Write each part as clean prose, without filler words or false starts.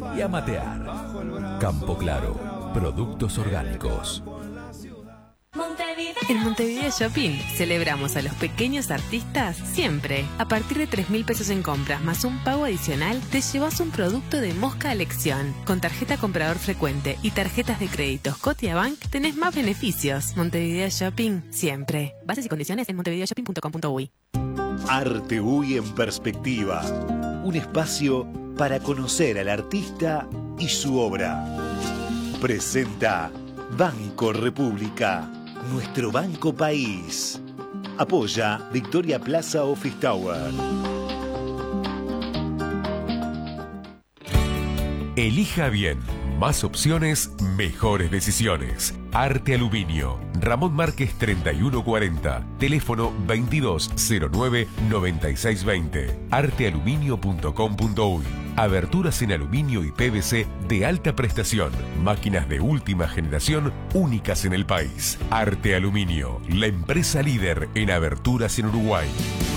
y a matear. Campo Claro, productos orgánicos. En Montevideo Shopping celebramos a los pequeños artistas siempre. A partir de 3.000 pesos en compras más un pago adicional, te llevas un producto de Mosca a elección. Con tarjeta comprador frecuente y tarjetas de crédito Scotiabank tenés más beneficios. Montevideo Shopping siempre. Bases y condiciones en montevideoshopping.com.uy. Arte UI en perspectiva. Un espacio para conocer al artista y su obra. Presenta Banco República, nuestro banco país. Apoya Victoria Plaza Office Tower. Elija bien. Más opciones, mejores decisiones. Arte Aluminio. Ramón Márquez 3140. Teléfono 2209-9620. Artealuminio.com.uy. Aberturas en aluminio y PVC de alta prestación. Máquinas de última generación únicas en el país. Arte Aluminio. La empresa líder en aberturas en Uruguay.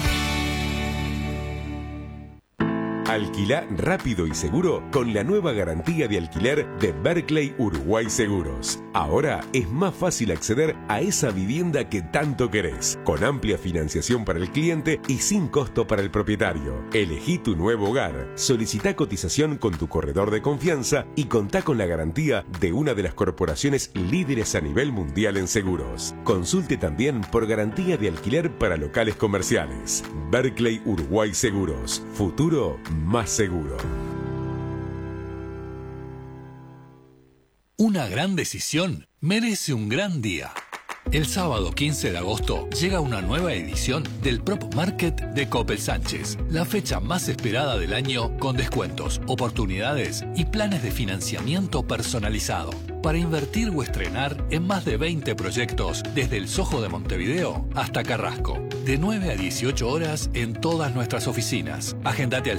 Alquilá rápido y seguro con la nueva garantía de alquiler de Berkeley Uruguay Seguros. Ahora es más fácil acceder a esa vivienda que tanto querés, con amplia financiación para el cliente y sin costo para el propietario. Elegí tu nuevo hogar, solicitá cotización con tu corredor de confianza y contá con la garantía de una de las corporaciones líderes a nivel mundial en seguros. Consulte también por garantía de alquiler para locales comerciales. Berkeley Uruguay Seguros. Futuro más seguro. Una gran decisión merece un gran día. El sábado 15 de agosto llega una nueva edición del Prop Market de Coppel Sánchez, la fecha más esperada del año con descuentos, oportunidades y planes de financiamiento personalizado para invertir o estrenar en más de 20 proyectos desde el Soho de Montevideo hasta Carrasco, de 9 a 18 horas en todas nuestras oficinas. Agendate al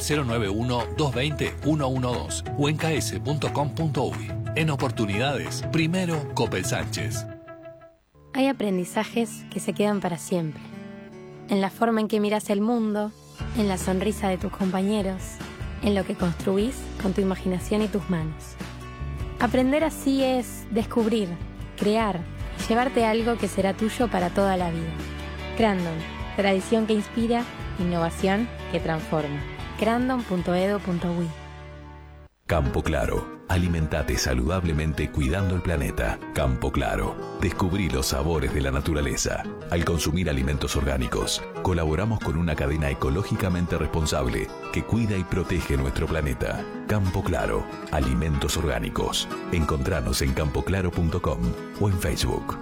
091-220-112 o en ks.com.uy. En oportunidades, primero Coppel Sánchez. Hay aprendizajes que se quedan para siempre. En la forma en que miras el mundo, en la sonrisa de tus compañeros, en lo que construís con tu imaginación y tus manos. Aprender así es descubrir, crear, llevarte algo que será tuyo para toda la vida. Crandon, tradición que inspira, innovación que transforma. crandon.edu.uy. Campo Claro. Alimentate saludablemente cuidando el planeta. Campo Claro. Descubrí los sabores de la naturaleza. Al consumir alimentos orgánicos, colaboramos con una cadena ecológicamente responsable que cuida y protege nuestro planeta. Campo Claro. Alimentos orgánicos. Encontranos en campoclaro.com o en Facebook.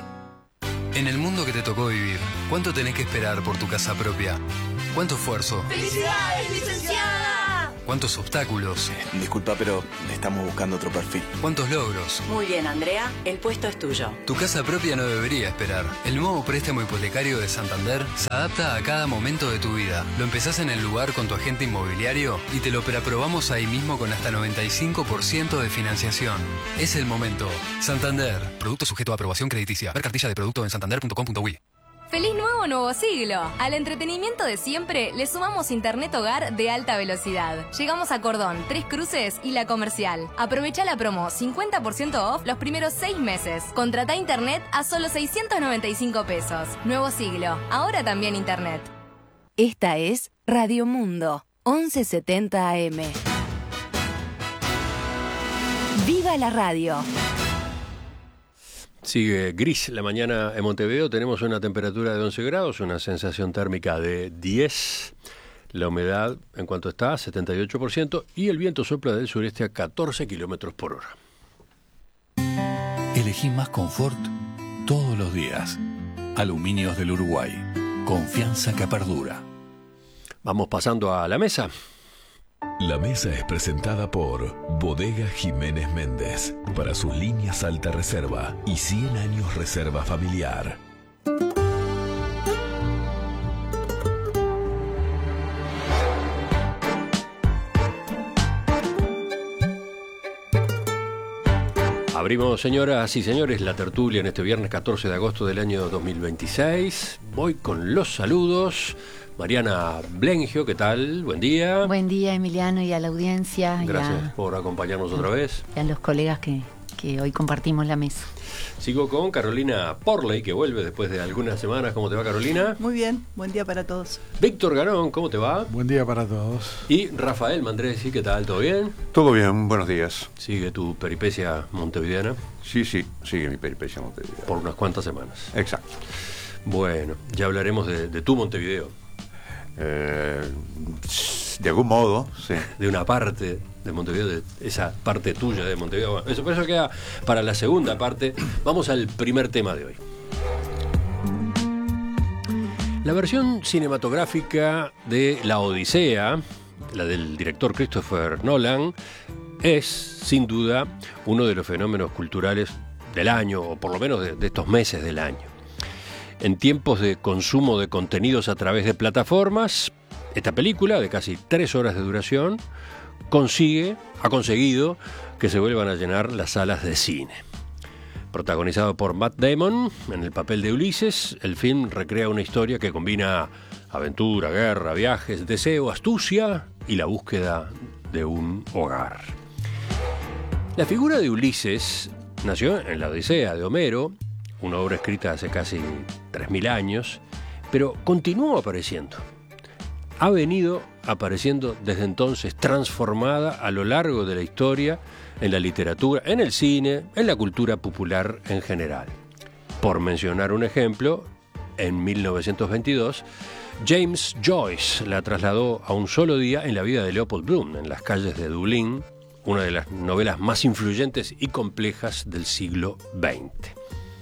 En el mundo que te tocó vivir, ¿cuánto tenés que esperar por tu casa propia? ¿Cuánto esfuerzo? ¡Felicidades, licenciada! ¿Cuántos obstáculos? Disculpa, pero estamos buscando otro perfil. ¿Cuántos logros? Muy bien, Andrea, el puesto es tuyo. Tu casa propia no debería esperar. El nuevo préstamo hipotecario de Santander se adapta a cada momento de tu vida. Lo empezás en el lugar con tu agente inmobiliario y te lo preaprobamos ahí mismo con hasta 95% de financiación. Es el momento. Santander. Producto sujeto a aprobación crediticia. Ver cartilla de producto en santander.com.uy. ¡Feliz nuevo siglo! Al entretenimiento de siempre le sumamos internet hogar de alta velocidad. Llegamos a Cordón, Tres Cruces y La Comercial. Aprovecha la promo 50% off los primeros 6 meses. Contratá internet a solo 695 pesos. Nuevo siglo, ahora también internet. Esta es Radio Mundo, 1170 AM. ¡Viva la radio! Sigue gris la mañana en Montevideo, tenemos una temperatura de 11 grados, una sensación térmica de 10, la humedad en cuanto está, 78%, y el viento sopla del sureste a 14 kilómetros por hora. Elegí más confort todos los días. Aluminios del Uruguay. Confianza que perdura. Vamos pasando a la mesa. La mesa es presentada por Bodega Jiménez Méndez, para sus líneas alta reserva y 100 años reserva familiar. Abrimos, señoras y señores, la tertulia en este viernes 14 de agosto del año 2026. Voy con los saludos. Mariana Blengio, ¿qué tal? Buen día. Buen día, Emiliano, y a la audiencia. Gracias por acompañarnos otra vez. Y a los colegas que hoy compartimos la mesa. Sigo con Carolina Porley, que vuelve después de algunas semanas. ¿Cómo te va, Carolina? Muy bien, buen día para todos. Víctor Garón, ¿cómo te va? Buen día para todos. Y Rafael Mandresi, ¿qué tal? ¿Todo bien? Todo bien, buenos días. ¿Sigue tu peripecia montevideana? Sí, sigue mi peripecia montevideana. Por unas cuantas semanas. Exacto. Bueno, ya hablaremos de tu Montevideo. De algún modo, sí. De una parte de Montevideo, de esa parte tuya de Montevideo. Bueno, eso queda para la segunda parte. Vamos al primer tema de hoy. La versión cinematográfica de La Odisea, la del director Christopher Nolan, es, sin duda, uno de los fenómenos culturales del año, o por lo menos de estos meses del año. En tiempos de consumo de contenidos a través de plataformas, esta película, de casi 3 horas de duración, ha conseguido que se vuelvan a llenar las salas de cine. Protagonizado por Matt Damon en el papel de Ulises, el film recrea una historia que combina aventura, guerra, viajes, deseo, astucia y la búsqueda de un hogar. La figura de Ulises nació en la Odisea de Homero, una obra escrita hace casi 3000 años, pero continuó apareciendo. Ha venido apareciendo desde entonces, transformada a lo largo de la historia, en la literatura, en el cine, en la cultura popular en general. Por mencionar un ejemplo, en 1922, James Joyce la trasladó a un solo día en la vida de Leopold Bloom, en las calles de Dublín, una de las novelas más influyentes y complejas del siglo XX.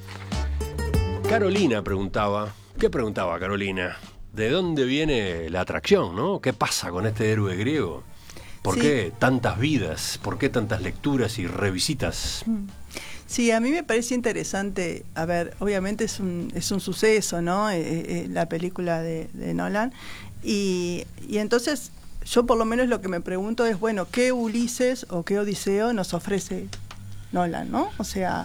Carolina preguntaba, ¿qué preguntaba Carolina? ¿De dónde viene la atracción, no? ¿Qué pasa con este héroe griego? ¿Por qué tantas vidas? ¿Por qué tantas lecturas y revisitas? Sí, a mí me parece interesante, a ver, obviamente es un suceso, ¿no? La película de Nolan, y entonces yo por lo menos lo que me pregunto es, bueno, ¿qué Ulises o qué Odiseo nos ofrece Nolan, ¿no? O sea,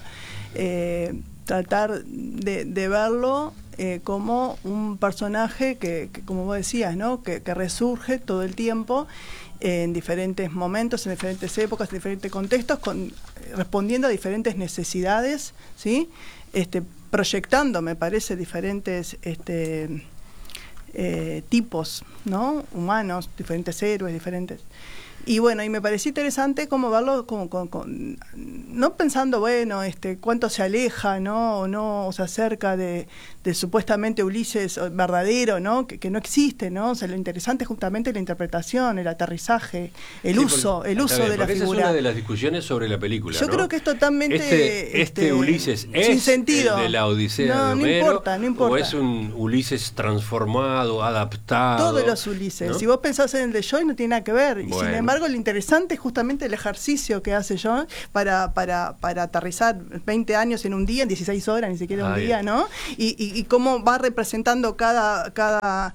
tratar de verlo como un personaje que, como vos decías, ¿no? Que resurge todo el tiempo en diferentes momentos, en diferentes épocas, en diferentes contextos, respondiendo a diferentes necesidades, ¿sí? Proyectando, me parece, diferentes tipos, ¿no? Humanos, diferentes héroes, diferentes. Y bueno, y me pareció interesante cómo verlo no pensando, bueno, cuánto se aleja, ¿no? O no, o se acerca de supuestamente Ulises verdadero, ¿no? Que no existe, ¿no? O sea, lo interesante es justamente la interpretación, el aterrizaje, el uso de la figura. Esa es una de las discusiones sobre la película, Yo creo que es totalmente Ulises es sin sentido. El de la Odisea de Homero, no importa. o es un Ulises transformado, adaptado. Todos los Ulises. ¿No? Si vos pensás en el de Joy, no tiene nada que ver. Bueno. Y sin embargo, lo interesante es justamente el ejercicio que hace Joy para aterrizar 20 años en un día, en 16 horas, ni siquiera un día, ¿no? Y cómo va representando cada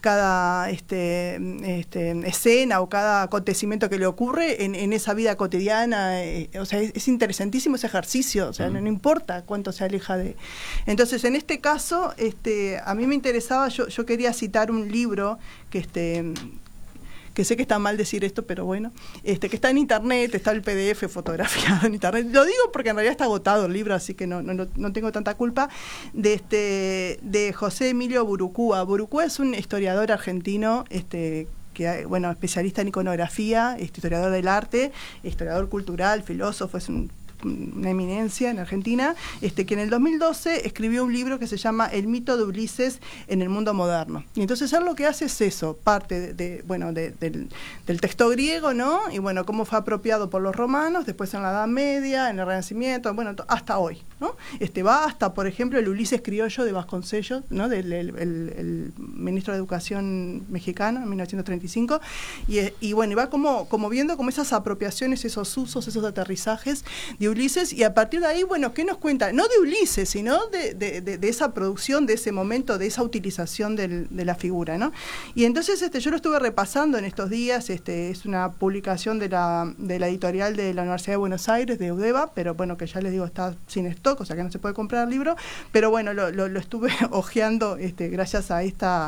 escena o cada acontecimiento que le ocurre en esa vida cotidiana. O sea, es interesantísimo ese ejercicio. O sea, no importa cuánto se aleja de. Entonces, en este caso, a mí me interesaba, yo quería citar un libro que sé que está mal decir esto, pero bueno, que está en internet, está el PDF fotografiado en internet. Lo digo porque en realidad está agotado el libro, así que no tengo tanta culpa, de José Emilio Burucúa. Burucúa es un historiador argentino, que, bueno, especialista en iconografía, historiador del arte, historiador cultural, filósofo, es una eminencia en Argentina, que en el 2012 escribió un libro que se llama El mito de Ulises en el mundo moderno. Y entonces él lo que hace es eso, parte del texto griego, ¿no? Y bueno, cómo fue apropiado por los romanos, después en la Edad Media, en el Renacimiento, bueno, hasta hoy, ¿no? Va hasta, por ejemplo, el Ulises criollo de Vasconcellos, ¿no? El ministro de Educación mexicano en 1935, y bueno, y va como viendo como esas apropiaciones, esos usos, esos aterrizajes de Ulises, y a partir de ahí, bueno, ¿qué nos cuenta? No de Ulises, sino de esa producción, de ese momento, de esa utilización de la figura, ¿no? Y entonces yo lo estuve repasando en estos días, es una publicación de la editorial de la Universidad de Buenos Aires, de UDEVA, pero bueno, que ya les digo, está sin stock, o sea que no se puede comprar el libro, pero bueno, lo estuve hojeando gracias a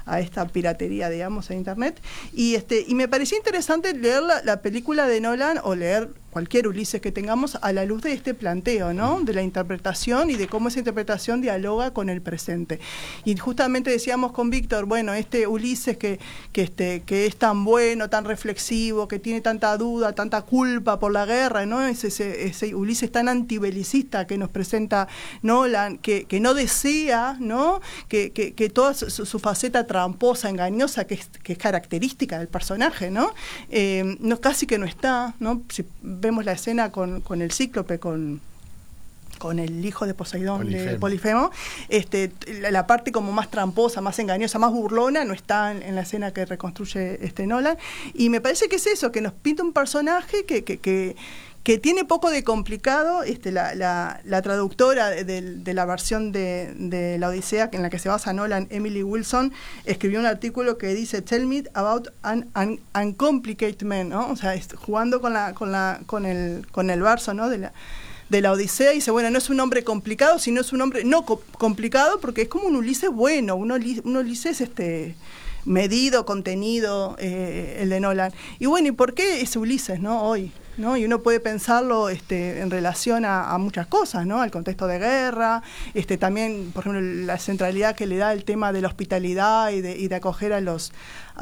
esta piratería, digamos, en internet. Y me parecía interesante leer la película de Nolan, o leer cualquier Ulises que tengamos, a la luz de este planteo, ¿no? De la interpretación y de cómo esa interpretación dialoga con el presente. Y justamente decíamos con Víctor, bueno, este Ulises que es tan bueno, tan reflexivo, que tiene tanta duda, tanta culpa por la guerra, ¿no? Ese Ulises tan antibelicista que nos presenta Nolan, que no desea, ¿no? Que toda su faceta tramposa, engañosa, que es característica del personaje, ¿no? Casi que no está, ¿no? Si vemos la escena con el Cíclope, con el hijo de Poseidón, de Polifemo, la parte como más tramposa, más engañosa, más burlona, no está en la escena que reconstruye Nolan. Y me parece que es eso, que nos pinta un personaje que tiene poco de complicado. La traductora de la versión de la Odisea en la que se basa Nolan, Emily Wilson, escribió un artículo que dice "Tell me about an uncomplicated man", ¿no? O sea, jugando con el verso, ¿no? de la Odisea, y dice, bueno, no es un hombre complicado, sino es un hombre no complicado, porque es como un Ulises bueno, un Ulises medido, contenido, el de Nolan. Y bueno, ¿y por qué ese Ulises, no, hoy? ¿No? Y uno puede pensarlo en relación a muchas cosas, ¿no? Al contexto de guerra, también, por ejemplo, la centralidad que le da el tema de la hospitalidad y de acoger a los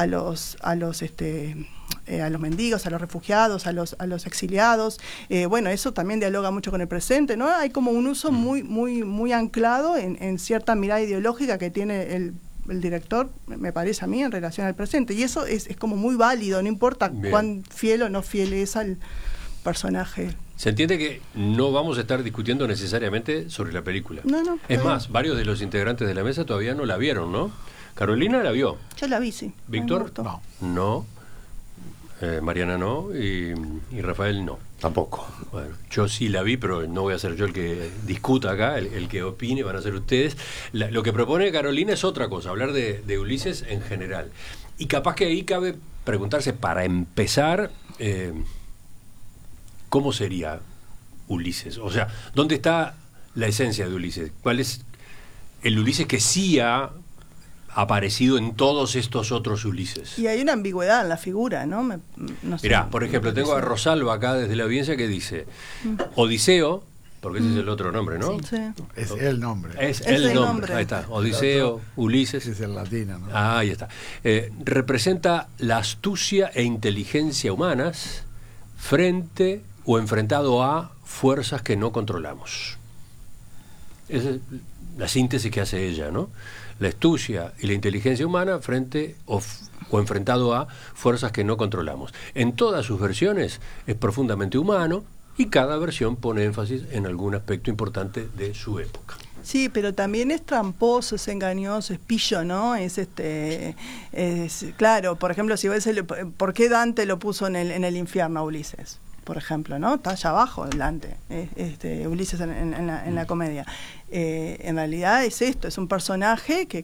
mendigos, a los refugiados, a los exiliados. Bueno, eso también dialoga mucho con el presente, ¿no? Hay como un uso muy anclado en cierta mirada ideológica que tiene el director, me parece a mí, en relación al presente. Y eso es como muy válido, no importa cuán fiel o no fiel es al personaje. Se entiende que no vamos a estar discutiendo necesariamente sobre la película. No. Es más, varios de los integrantes de la mesa todavía no la vieron, ¿no? Carolina la vio. Yo la vi, sí. ¿Víctor? No. Mariana no, y Rafael no. Tampoco. Bueno, yo sí la vi, pero no voy a ser yo el que discuta acá, el que opine, van a ser ustedes. Lo que propone Carolina es otra cosa, hablar de Ulises en general. Y capaz que ahí cabe preguntarse, para empezar, ¿cómo sería Ulises? O sea, ¿dónde está la esencia de Ulises? ¿Cuál es el Ulises que sí ha aparecido en todos estos otros Ulises? Y hay una ambigüedad en la figura, ¿no? No sé. Mirá, por ejemplo, tengo a Rosalba acá desde la audiencia que dice Odiseo, porque ese es el otro nombre, ¿no? Sí. Es el nombre. Es el nombre. Ahí está, Odiseo, Ulises. Es el latino, ¿no? Ahí está. Representa la astucia e inteligencia humanas frente o enfrentado a fuerzas que no controlamos. Esa es la síntesis que hace ella, ¿no? La astucia y la inteligencia humana frente o enfrentado a fuerzas que no controlamos. En todas sus versiones es profundamente humano y cada versión pone énfasis en algún aspecto importante de su época. Sí, pero también es tramposo, es engañoso, es pillo, ¿no? Claro, por ejemplo, si ves ¿por qué Dante lo puso en el infierno a Ulises? Por ejemplo, ¿no? Está allá abajo Dante, Ulises en la comedia. En realidad es esto, es un personaje que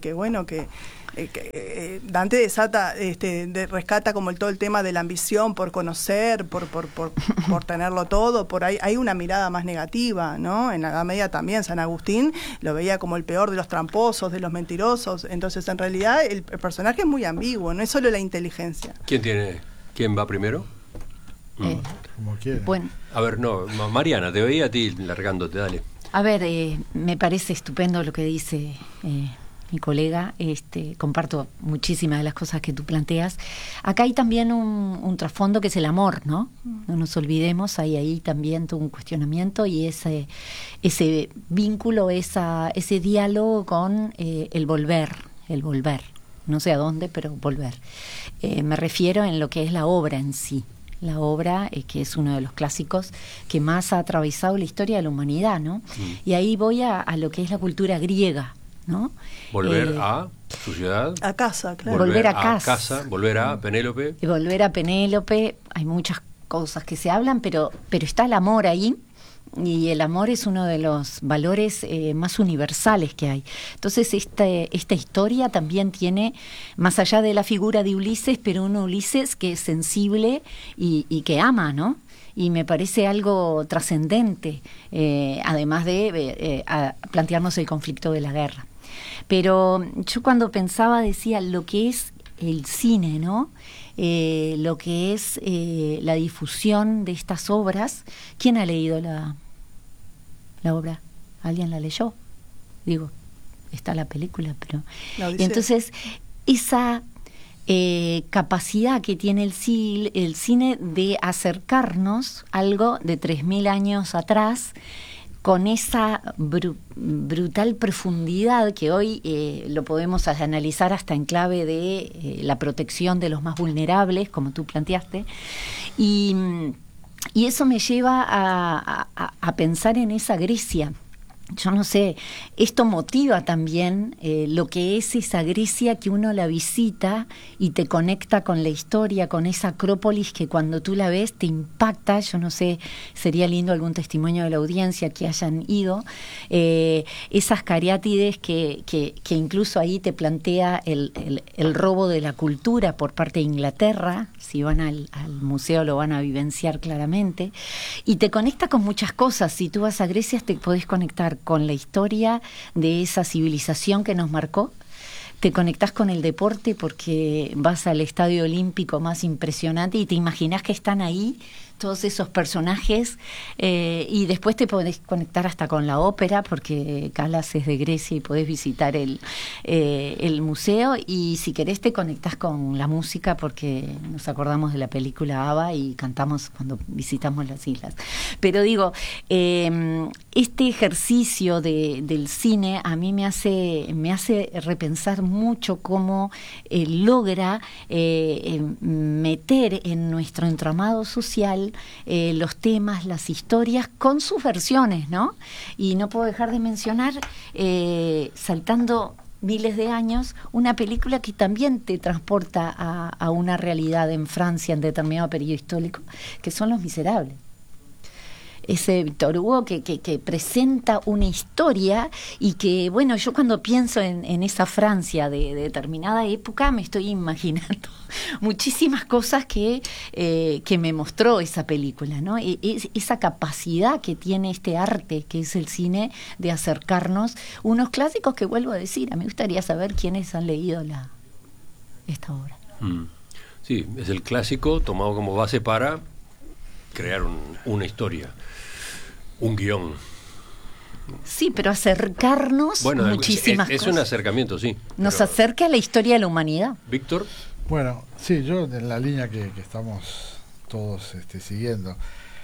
Dante desata, rescata como todo el tema de la ambición por conocer, por tenerlo todo. Por ahí hay una mirada más negativa, ¿no? En la Edad Media también San Agustín lo veía como el peor de los tramposos, de los mentirosos. Entonces, en realidad, el personaje es muy ambiguo, no es solo la inteligencia. ¿Quién va primero? Como quiera. Bueno. A ver, no, Mariana, te veía a ti largándote, dale. A ver, me parece estupendo lo que dice mi colega, comparto muchísimas de las cosas que tú planteas. Acá hay también un trasfondo que es el amor, ¿no? No nos olvidemos, hay ahí también todo un cuestionamiento y ese vínculo, ese diálogo con el volver, no sé a dónde, pero volver. Me refiero en lo que es la obra en sí. La obra, que es uno de los clásicos que más ha atravesado la historia de la humanidad, ¿no? Y ahí voy a lo que es la cultura griega, ¿no? Volver a su ciudad. A casa, claro. Volver a casa. Volver a Penélope. Y volver a Penélope. Hay muchas cosas que se hablan, pero está el amor ahí. Y el amor es uno de los valores más universales que hay. Entonces esta historia también tiene, más allá de la figura de Ulises, pero un Ulises que es sensible y que ama, ¿no? Y me parece algo trascendente, además de plantearnos el conflicto de la guerra. Pero yo cuando pensaba decía lo que es el cine, ¿no? Lo que es la difusión de estas obras. ¿Quién ha leído la obra? ¿Alguien la leyó? Digo, está la película, pero... Entonces, esa capacidad que tiene el cine de acercarnos algo de 3.000 años atrás, con esa brutal profundidad que hoy lo podemos analizar hasta en clave de la protección de los más vulnerables, como tú planteaste, y eso me lleva a pensar en esa Grecia. Yo no sé, esto motiva también lo que es esa Grecia que uno la visita y te conecta con la historia, con esa Acrópolis que cuando tú la ves te impacta. Yo no sé, sería lindo algún testimonio de la audiencia que hayan ido. Esas cariátides que incluso ahí te plantea el robo de la cultura por parte de Inglaterra. Si van al museo lo van a vivenciar claramente. Y te conecta con muchas cosas. Si tú vas a Grecia te podés conectar con la historia de esa civilización que nos marcó, te conectás con el deporte porque vas al estadio olímpico más impresionante y te imaginás que están ahí todos esos personajes, y después te podés conectar hasta con la ópera porque Calas es de Grecia y podés visitar el museo, y si querés te conectás con la música porque nos acordamos de la película ABBA y cantamos cuando visitamos las islas. Pero digo, este ejercicio del cine a mí me hace repensar mucho cómo logra meter en nuestro entramado social los temas, las historias con sus versiones, ¿no? Y no puedo dejar de mencionar, saltando miles de años, una película que también te transporta a una realidad en Francia en determinado periodo histórico, que son Los Miserables. Ese Víctor Hugo que presenta una historia y que, bueno, yo cuando pienso en esa Francia de determinada época me estoy imaginando muchísimas cosas que me mostró esa película, ¿no? Esa capacidad que tiene este arte que es el cine de acercarnos unos clásicos que, vuelvo a decir, a mí me gustaría saber quiénes han leído esta obra. Sí, es el clásico tomado como base para crear una historia, un guión. Sí, pero acercarnos muchísimas cosas. Es un acercamiento, sí. Nos acerca a la historia de la humanidad. Víctor. Bueno, sí, yo en la línea que estamos todos siguiendo,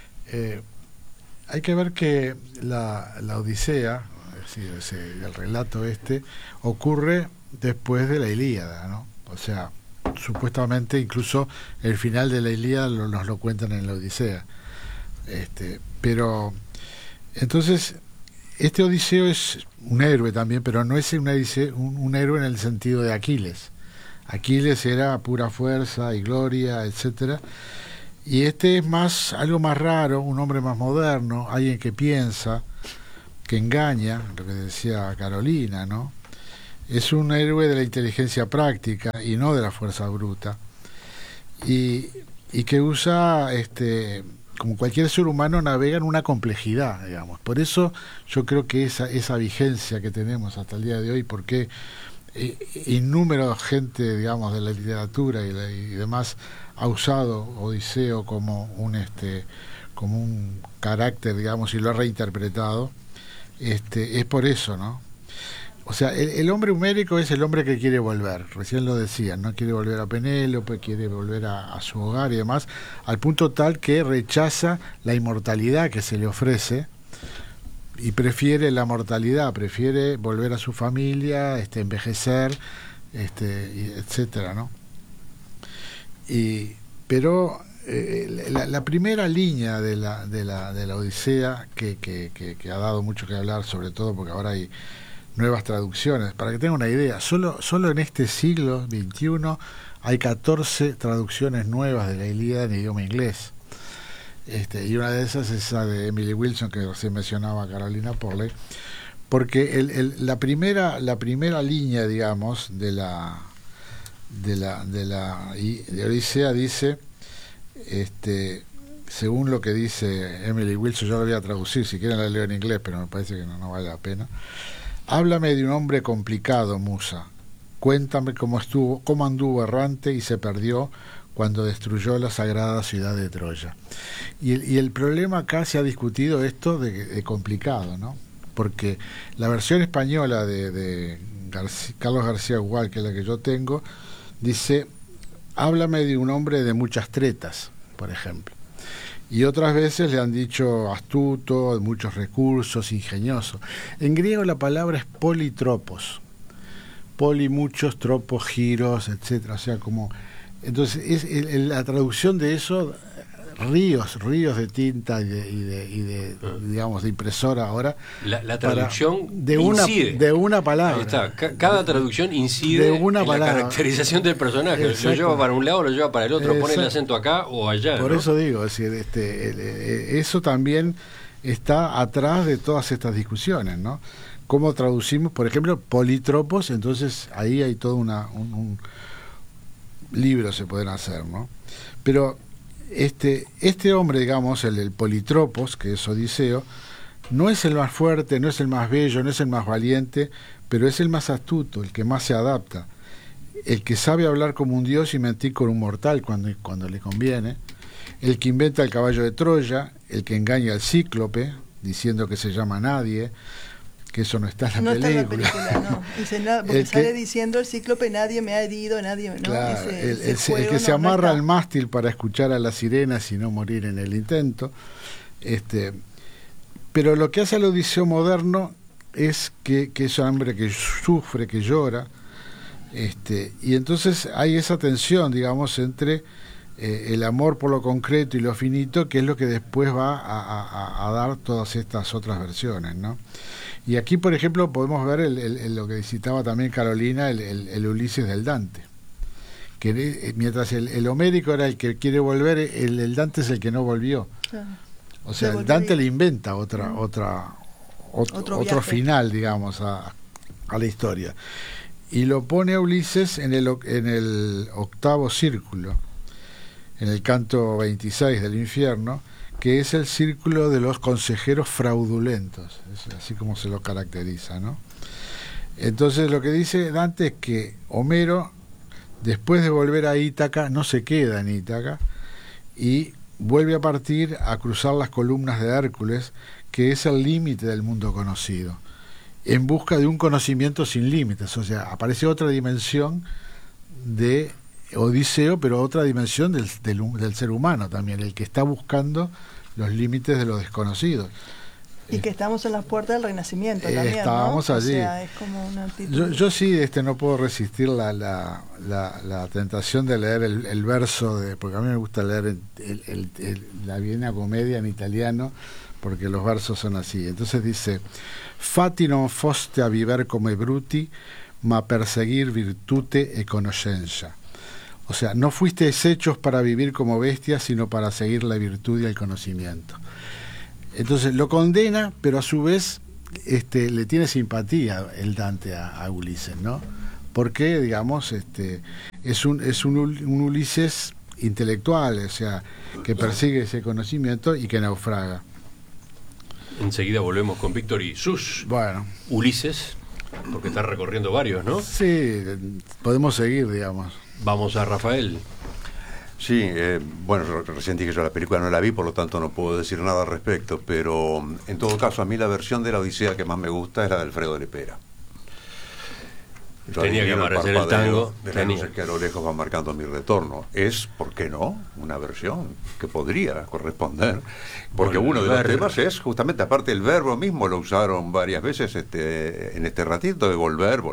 hay que ver que la Odisea, es decir, el relato ocurre después de la Ilíada, ¿no? O sea, supuestamente incluso el final de la Ilíada nos lo cuentan en la Odisea. Pero entonces Odiseo es un héroe también, pero no es un héroe en el sentido de Aquiles. Aquiles era pura fuerza y gloria, etcétera, y es algo más raro, un hombre más moderno, alguien que piensa, que engaña, lo que decía Carolina, ¿no? Es un héroe de la inteligencia práctica y no de la fuerza bruta, y que usa, como cualquier ser humano, navega en una complejidad, digamos. Por eso yo creo que esa vigencia que tenemos hasta el día de hoy, porque innúmero gente, digamos, de la literatura y demás ha usado Odiseo como un carácter, digamos, y lo ha reinterpretado, es por eso, ¿no? O sea, el hombre homérico es el hombre que quiere volver, recién lo decían, ¿no? Quiere volver a Penélope, quiere volver a su hogar y demás, al punto tal que rechaza la inmortalidad que se le ofrece y prefiere la mortalidad, prefiere volver a su familia, envejecer, etcétera, ¿no? Pero la primera línea de la Odisea que ha dado mucho que hablar, sobre todo porque ahora hay nuevas traducciones. Para que tengan una idea, solo en este siglo XXI hay 14 traducciones nuevas de la Ilíada en idioma inglés. Y una de esas es esa de Emily Wilson, que recién mencionaba Carolina Porley, porque la primera línea, digamos, de Odisea dice, según lo que dice Emily Wilson, yo lo voy a traducir, si quieren la leo en inglés, pero me parece que no vale la pena. Háblame de un hombre complicado, musa. Cuéntame cómo anduvo errante y se perdió cuando destruyó la sagrada ciudad de Troya. Y el problema acá se ha discutido esto de complicado, ¿no? Porque la versión española de Carlos García Gual, que es la que yo tengo, dice: háblame de un hombre de muchas tretas, por ejemplo. Y otras veces le han dicho astuto, de muchos recursos, ingenioso. En griego la palabra es politropos. Poli, muchos, tropos, giros, etcétera. O sea, como... Entonces, la traducción de eso, ríos de tinta y de digamos, de impresora ahora. La traducción incide. De una palabra. Ahí está. Cada traducción incide de una en palabra. La caracterización del personaje. Exacto. Lo lleva para un lado, lo lleva para el otro, pone el acento acá o allá. Por ¿no? eso digo, es decir, eso también está atrás de todas estas discusiones, ¿no? ¿Cómo traducimos, por ejemplo, politropos? Entonces ahí hay todo un libro se pueden hacer, ¿no? Pero este hombre, digamos, el politropos, que es Odiseo, no es el más fuerte, no es el más bello, no es el más valiente, pero es el más astuto, el que más se adapta, el que sabe hablar como un dios y mentir con un mortal cuando le conviene, el que inventa el caballo de Troya, el que engaña al cíclope diciendo que se llama Nadie, que eso no está en la película. No está en la película, no. Dice nada, porque sale diciendo el cíclope: nadie me ha herido, nadie, ¿no? Claro, el que se amarra al mástil para escuchar a las sirenas y no morir en el intento. Pero lo que hace al Odiseo moderno es que es un hombre que sufre, que llora, y entonces hay esa tensión, digamos, entre el amor por lo concreto y lo finito, que es lo que después va a dar todas estas otras versiones, ¿no? Y aquí, por ejemplo, podemos ver lo que citaba también Carolina, el Ulises del Dante, que mientras el homérico era el que quiere volver, el Dante es el que no volvió. Claro. O sea, el Dante le inventa otro final, digamos, a la historia, y lo pone a Ulises en el octavo círculo, en el canto 26 del infierno, que es el círculo de los consejeros fraudulentos, es así como se lo caracteriza, ¿no? Entonces lo que dice Dante es que Homero, después de volver a Ítaca, no se queda en Ítaca y vuelve a partir a cruzar las columnas de Hércules, que es el límite del mundo conocido, en busca de un conocimiento sin límites. O sea, aparece otra dimensión de Odiseo, pero otra dimensión del ser humano también, el que está buscando los límites de lo desconocido. Y que estamos en las puertas del Renacimiento también, estábamos ¿no? allí. O sea, es como una actitud. Yo sí no puedo resistir la tentación de leer el verso, porque a mí me gusta leer la Divina Comedia en italiano, porque los versos son así. Entonces dice: Fatti non foste a viver come bruti, ma perseguir virtute e conoscenza. O sea, no fuisteis hechos para vivir como bestias, sino para seguir la virtud y el conocimiento. Entonces lo condena, pero a su vez le tiene simpatía el Dante a Ulises, ¿no? Porque, digamos, es un Ulises intelectual, o sea, que persigue ese conocimiento y que naufraga. Enseguida volvemos con Víctor y sus Ulises, porque está recorriendo varios, ¿no? Sí, podemos seguir, digamos. Vamos a Rafael. Sí, bueno, recién dije yo la película no la vi, por lo tanto no puedo decir nada al respecto, pero en todo caso a mí la versión de la Odisea que más me gusta es la de Alfredo Lepera. Tenía que aparecer el tango. De las luces que a lo lejos van marcando mi retorno. Es, ¿por qué no?, una versión que podría corresponder. Porque uno de los temas es justamente, aparte el verbo mismo lo usaron varias veces en este ratito de volver.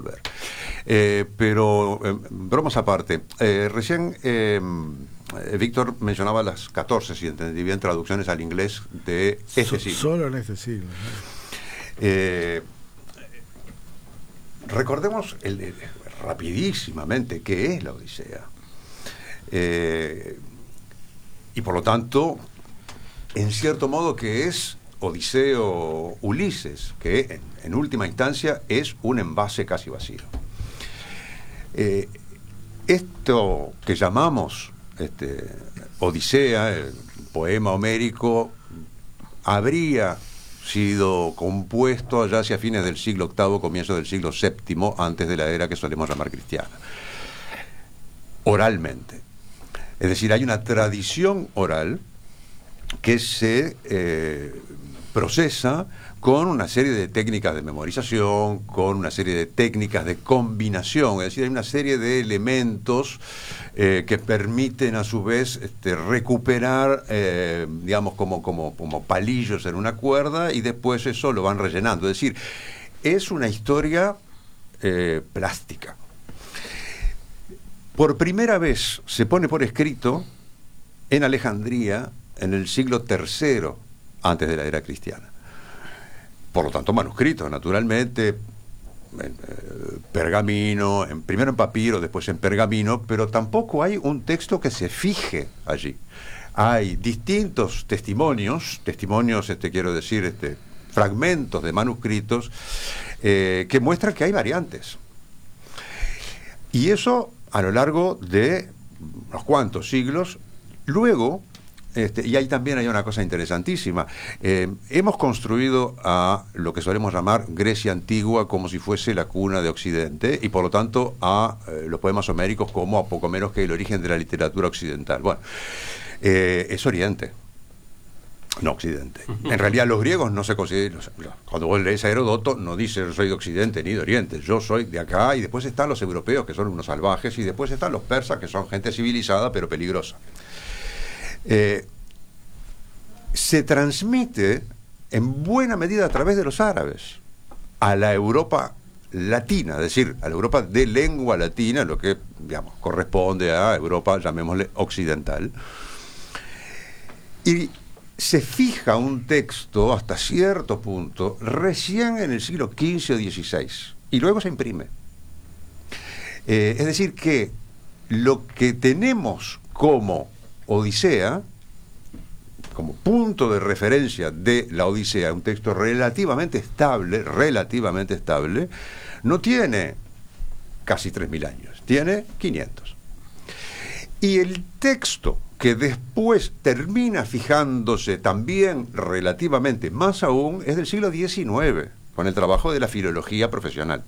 Pero, bromas aparte, recién Víctor mencionaba las 14, si entendí bien, traducciones al inglés de este siglo. Solo en este siglo. Recordemos rapidísimamente qué es la Odisea. Y por lo tanto, en cierto modo, que es Odiseo Ulises, que en última instancia es un envase casi vacío. Esto que llamamos Odisea, el poema homérico, habría sido compuesto allá hacia fines del siglo VIII, comienzo del siglo VII, antes de la era que solemos llamar cristiana. Oralmente. Es decir, hay una tradición oral que se procesa con una serie de técnicas de memorización, con una serie de técnicas de combinación, es decir, hay una serie de elementos que permiten a su vez recuperar, digamos, como palillos en una cuerda, y después eso lo van rellenando. Es decir, es una historia plástica. Por primera vez se pone por escrito en Alejandría en el siglo III antes de la era cristiana. Por lo tanto, manuscritos, naturalmente, en pergamino, primero en papiro, después en pergamino, pero tampoco hay un texto que se fije allí. Hay distintos testimonios, quiero decir, fragmentos de manuscritos que muestran que hay variantes. Y eso a lo largo de unos cuantos siglos. Luego, y ahí también hay una cosa interesantísima, hemos construido a lo que solemos llamar Grecia antigua como si fuese la cuna de Occidente, y por lo tanto a los poemas homéricos como a poco menos que el origen de la literatura occidental. Bueno, es Oriente, no Occidente. En realidad los griegos no se consideran, cuando vos lees a Heródoto no dice yo soy de Occidente ni de Oriente, yo soy de acá, y después están los europeos que son unos salvajes, y después están los persas que son gente civilizada pero peligrosa. Se transmite en buena medida a través de los árabes a la Europa latina, es decir, a la Europa de lengua latina, lo que, digamos, corresponde a Europa, llamémosle occidental, y se fija un texto hasta cierto punto recién en el siglo XV o XVI, y luego se imprime. Es decir, que lo que tenemos como Odisea, como punto de referencia de la Odisea, un texto relativamente estable, no tiene casi 3.000 años, tiene 500. Y el texto que después termina fijándose también relativamente más aún es del siglo XIX, con el trabajo de la filología profesional.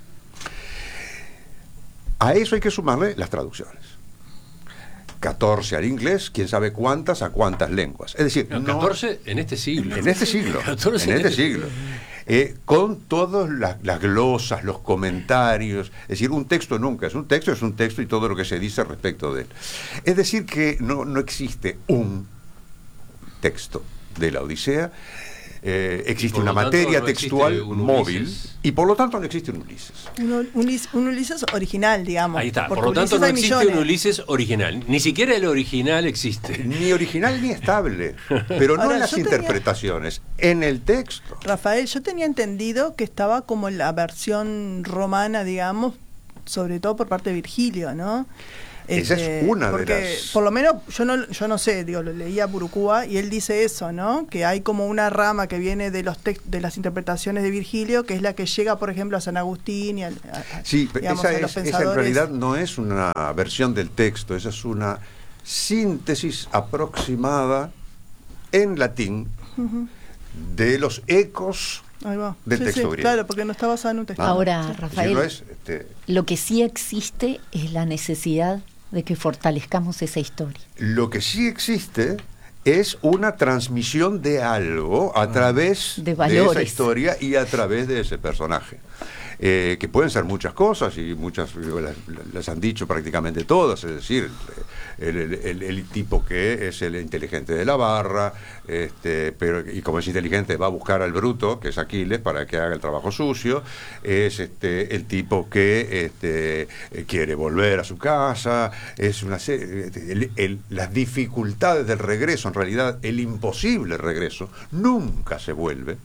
A eso hay que sumarle las traducciones. 14 al inglés, quién sabe cuántas a cuántas lenguas. Es decir, no, 14 en este siglo. En este siglo. 14 en este siglo. Con todas las glosas, los comentarios. Es decir, un texto nunca es un texto y todo lo que se dice respecto de él. Es decir, que no existe un texto de la Odisea. Existe una materia textual móvil, y por lo tanto no existe un Ulises. Un Ulises original, digamos. Ahí está, por lo tanto no existe un Ulises original. Ni siquiera el original existe. Ni original ni estable, pero no ahora, en las interpretaciones, en el texto. Rafael, yo tenía entendido que estaba como la versión romana, digamos, sobre todo por parte de Virgilio, ¿no? Esa es una porque, de las... por lo menos, yo no sé, digo, lo leía Burukúa y él dice eso, ¿no? Que hay como una rama que viene de de las interpretaciones de Virgilio, que es la que llega, por ejemplo, a San Agustín y sí, digamos, esa en realidad no es una versión del texto, esa es una síntesis aproximada en latín de los ecos del texto griego. Claro, porque no está basado en un texto. Ahora, Rafael, lo que sí existe es la necesidad de que fortalezcamos esa historia. Lo que sí existe es una transmisión de algo a través de esa historia y a través de ese personaje. Que pueden ser muchas cosas, y muchas las han dicho prácticamente todas, es decir, el tipo que es el inteligente de la barra, pero, y como es inteligente va a buscar al bruto, que es Aquiles, para que haga el trabajo sucio, es el tipo que quiere volver a su casa, es una serie, las dificultades del regreso, en realidad el imposible regreso, nunca se vuelve,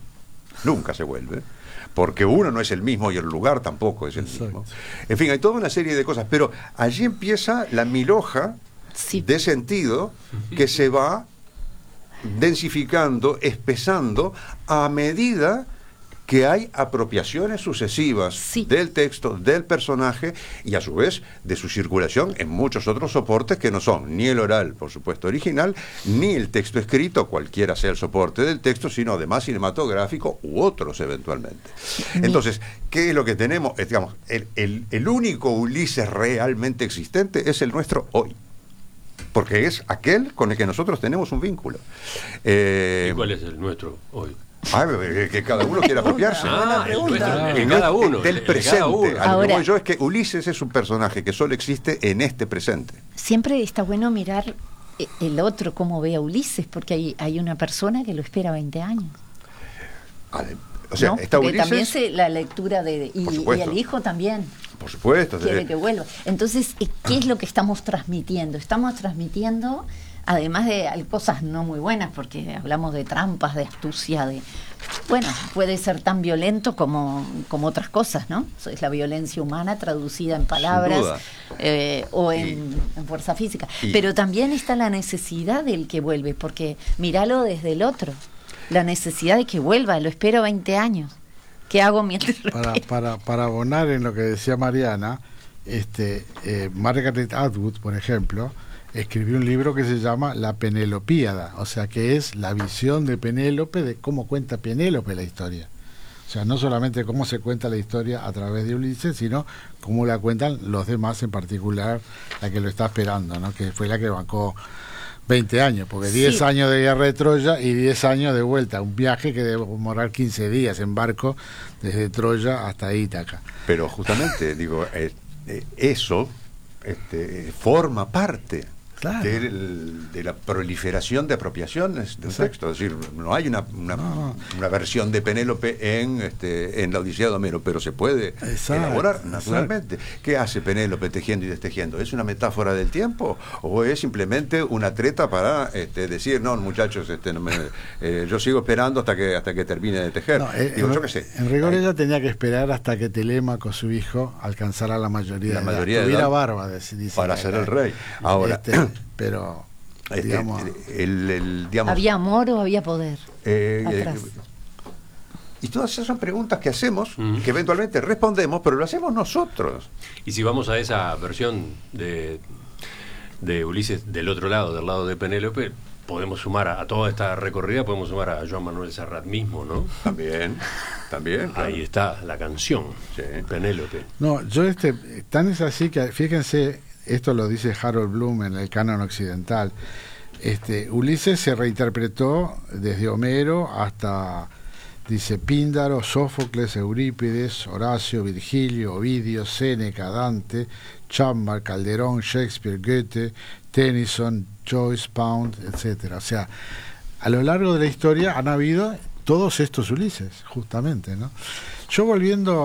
porque uno no es el mismo y el lugar tampoco es el mismo. En fin, hay toda una serie de cosas, pero allí empieza la milhoja de sentido que se va densificando, espesando a medida que hay apropiaciones sucesivas del texto, del personaje y a su vez de su circulación en muchos otros soportes que no son ni el oral, por supuesto, original, ni el texto escrito, cualquiera sea el soporte del texto, sino además cinematográfico u otros eventualmente. Entonces, ¿qué es lo que tenemos? Digamos, el único Ulises realmente existente es el nuestro hoy, porque es aquel con el que nosotros tenemos un vínculo. ¿Y cuál es el nuestro hoy? Que cada uno quiera apropiarse. Cada uno. Del presente. Ahora, lo que voy yo es que Ulises es un personaje que solo existe en este presente. Siempre está bueno mirar el otro, cómo ve a Ulises, porque hay una persona que lo espera 20 años. O sea, ¿no? está Porque Ulises. también la lectura y el hijo también. Por supuesto. Quiere que vuelva. Entonces, ¿qué es lo que estamos transmitiendo? Estamos transmitiendo, además de cosas no muy buenas, porque hablamos de trampas, de astucia, bueno, puede ser tan violento como otras cosas, ¿no? Es la violencia humana traducida en palabras o en fuerza física. Pero también está la necesidad del que vuelve, porque míralo desde el otro. La necesidad de que vuelva, lo espero 20 años. ¿Qué hago mientras para abonar en lo que decía Mariana, Margaret Atwood, por ejemplo, escribió un libro que se llama La Penelopíada, o sea, que es la visión de Penélope, de cómo cuenta Penélope la historia. O sea, no solamente cómo se cuenta la historia a través de Ulises, sino cómo la cuentan los demás, en particular la que lo está esperando, ¿no? Que fue la que bancó 20 años, porque 10 años de guerra de Troya y 10 años de vuelta, un viaje que debe demorar 15 días en barco desde Troya hasta Ítaca. Pero justamente, digo, eso forma parte de la proliferación de apropiaciones del texto. Es decir, no hay una versión de Penélope en la Odisea de Homero, pero se puede elaborar naturalmente. ¿Qué hace Penélope tejiendo y destejiendo? ¿Es una metáfora del tiempo o es simplemente una treta para decir, no, muchachos, yo sigo esperando hasta que termine de tejer? Yo qué sé. En rigor ella tenía que esperar hasta que Telémaco, su hijo, alcanzara la mayoría de edad. Tuviera barba, dice, para ser el rey. Ahora, pero digamos, ¿había amor o había poder atrás? Y todas esas son preguntas que hacemos, que eventualmente respondemos, pero lo hacemos nosotros. Y si vamos a esa versión de Ulises del otro lado, del lado de Penélope, podemos sumar a toda esta recorrida, podemos sumar a Joan Manuel Serrat mismo, ¿no? También, claro. Ahí está la canción, Penélope. No, tan es así que, fíjense, esto lo dice Harold Bloom en el canon occidental. Ulises se reinterpretó desde Homero hasta, dice, Píndaro, Sófocles, Eurípides, Horacio, Virgilio, Ovidio, Séneca, Dante, Chambard, Calderón, Shakespeare, Goethe, Tennyson, Joyce, Pound, etcétera. O sea, a lo largo de la historia han habido todos estos Ulises, justamente, ¿no? Yo volviendo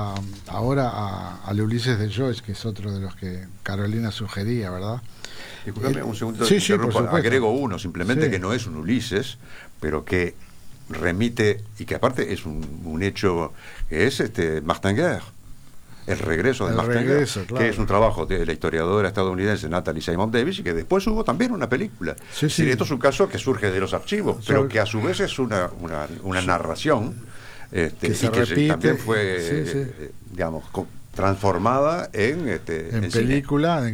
ahora al Ulises de Joyce, que es otro de los que Carolina sugería, ¿verdad? Disculpame un segundo, sí, por supuesto. Agrego uno, simplemente que no es un Ulises, pero que remite, y que aparte es un hecho, que es Martin-Guerre. El regreso de Martin-Guerre, que es un trabajo de la historiadora estadounidense Natalie Simon Davis, y que después hubo también una película. Esto es un caso que surge de los archivos, pero que a su vez es una narración que se repite, también fue digamos transformada en película,